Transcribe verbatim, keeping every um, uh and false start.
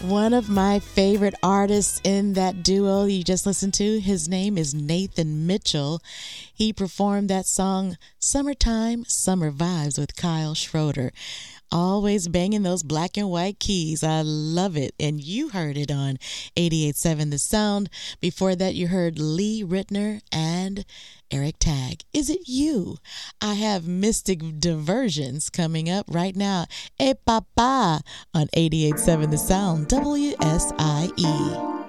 One of my favorite artists in that duo you just listened to, his name is Nathan Mitchell. He performed that song Summertime, Summer Vibes with Kyle Schroeder. Always banging those black and white keys. I love it. And you heard it on eighty-eight point seven The Sound. Before that, you heard Lee Ritner and Eric Tagg. Is it you? I have Mystic Diversions coming up right now. Hey, Papa on eighty-eight point seven The Sound, W S I E.